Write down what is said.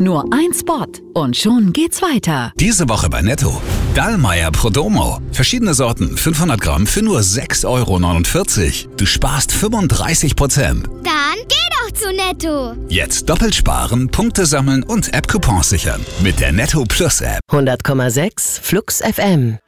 Nur ein Spot und schon geht's weiter. Diese Woche bei Netto. Dallmayr Prodomo. Verschiedene Sorten, 500 Gramm für nur 6,49 €. Du sparst 35%. Dann geh doch zu Netto. Jetzt doppelt sparen, Punkte sammeln und App-Coupons sichern. Mit der Netto Plus App. 100,6 Flux FM.